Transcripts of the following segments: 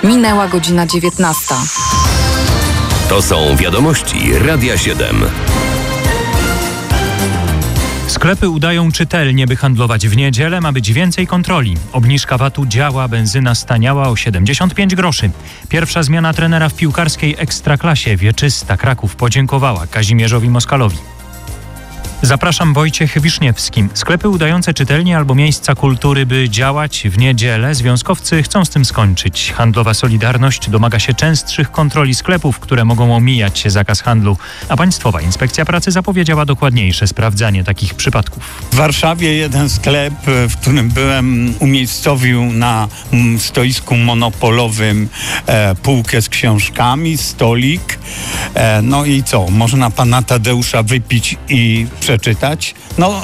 Minęła godzina 19. To są wiadomości Radia 7. Sklepy udają czytelnie, by handlować w niedzielę. Ma być więcej kontroli. Obniżka VAT-u działa, benzyna staniała o 75 groszy. Pierwsza zmiana trenera w piłkarskiej Ekstraklasie. Wieczysta Kraków podziękowała Kazimierzowi Moskalowi. Zapraszam, Wojciech Wiszniewski. Sklepy udające czytelnie albo miejsca kultury, by działać w niedzielę. Związkowcy chcą z tym skończyć. Handlowa Solidarność domaga się częstszych kontroli sklepów, które mogą omijać zakaz handlu. A Państwowa Inspekcja Pracy zapowiedziała dokładniejsze sprawdzanie takich przypadków. W Warszawie jeden sklep, w którym byłem, umiejscowił na stoisku monopolowym półkę z książkami, stolik. No i co? Można pana Tadeusza wypić i przeczytać?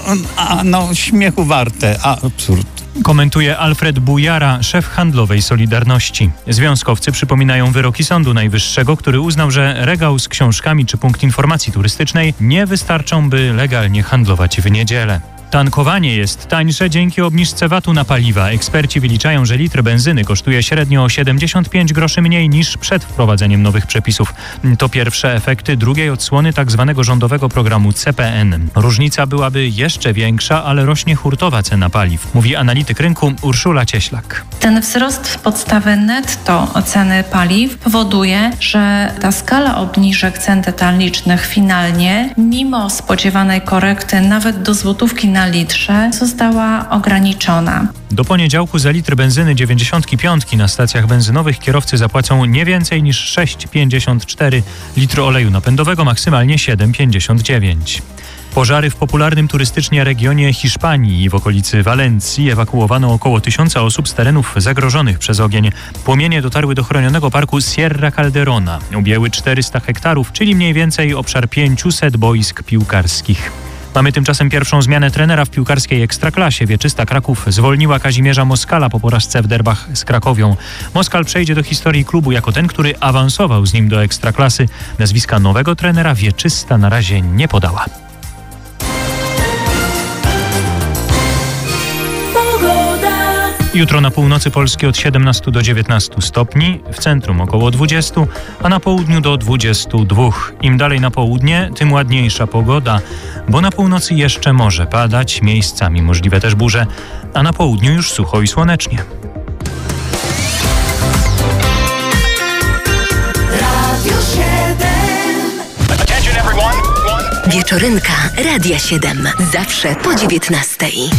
No śmiechu warte, absurd. Komentuje Alfred Bujara, szef handlowej Solidarności. Związkowcy przypominają wyroki Sądu Najwyższego, który uznał, że regał z książkami czy punkt informacji turystycznej nie wystarczą, by legalnie handlować w niedzielę. Tankowanie jest tańsze dzięki obniżce VAT-u na paliwa. Eksperci wyliczają, że litr benzyny kosztuje średnio o 75 groszy mniej niż przed wprowadzeniem nowych przepisów. To pierwsze efekty drugiej odsłony tzw. rządowego programu CPN. Różnica byłaby jeszcze większa, ale rośnie hurtowa cena paliw, mówi analityk rynku Urszula Cieślak. Ten wzrost podstawy netto ceny paliw powoduje, że ta skala obniżek cen detalicznych finalnie, mimo spodziewanej korekty nawet do złotówki na litrze, została ograniczona. Do poniedziałku za litr benzyny 95 na stacjach benzynowych kierowcy zapłacą nie więcej niż 6,54, litr oleju napędowego maksymalnie 7,59. Pożary w popularnym turystycznie regionie Hiszpanii i w okolicy Walencji. Ewakuowano około 1000 osób z terenów zagrożonych przez ogień. Płomienie dotarły do chronionego parku Sierra Calderona. Objęły 400 hektarów, czyli mniej więcej obszar 500 boisk piłkarskich. Mamy tymczasem pierwszą zmianę trenera w piłkarskiej Ekstraklasie. Wieczysta Kraków zwolniła Kazimierza Moskala po porażce w derbach z Krakowią. Moskal przejdzie do historii klubu jako ten, który awansował z nim do Ekstraklasy. Nazwiska nowego trenera Wieczysta na razie nie podała. Jutro na północy Polski od 17 do 19 stopni, w centrum około 20, a na południu do 22. Im dalej na południe, tym ładniejsza pogoda, bo na północy jeszcze może padać, miejscami możliwe też burze, a na południu już sucho i słonecznie. Wieczorynka Radia 7. Zawsze po 19.